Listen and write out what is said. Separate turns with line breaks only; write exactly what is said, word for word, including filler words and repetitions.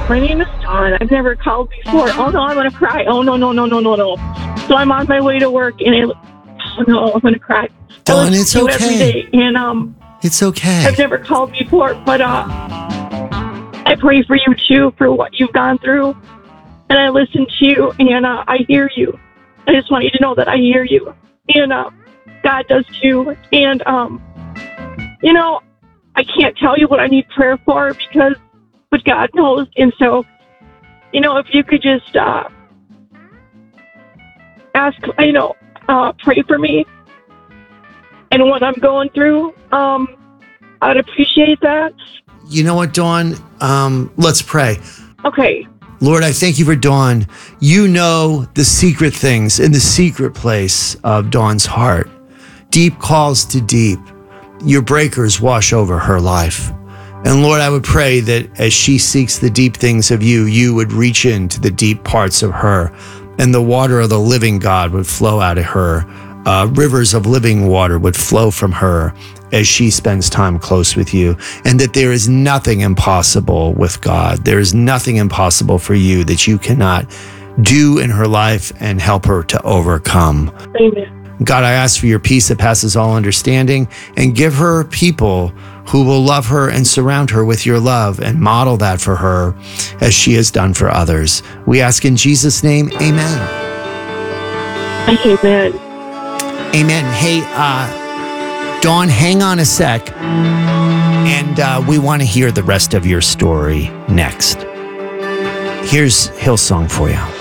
My name is Dawn. I've never called before. Oh, no, I'm going to cry. Oh, no, no, no, no, no, no. So I'm on my way to work, and I, oh, no, I'm going to cry.
Dawn, it's
okay. Every day, and um,
it's okay.
I've never called before, but uh, I pray for you, too, for what you've gone through. And I listen to you, and uh, I hear you. I just want you to know that I hear you. And uh, God does, too. And, um, you know, I can't tell you what I need prayer for because, but God knows. And so, you know, if you could just uh, ask, you know, uh, pray for me and what I'm going through, um, I'd appreciate that.
You know what, Dawn? Um, let's pray.
Okay.
Lord, I thank you for Dawn. You know the secret things in the secret place of Dawn's heart. Deep calls to deep. Your breakers wash over her life. And Lord, I would pray that as she seeks the deep things of you, you would reach into the deep parts of her, and the water of the living God would flow out of her. Uh, rivers of living water would flow from her as she spends time close with you, and that there is nothing impossible with God. There is nothing impossible for you that you cannot do in her life and help her to overcome.
Amen.
God, I ask for your peace that passes all understanding, and give her people who will love her and surround her with your love and model that for her as she has done for others. We ask in Jesus' name, amen.
Amen.
Amen. Hey, uh, Dawn, hang on a sec, and uh, we want to hear the rest of your story next. Here's Hillsong for you.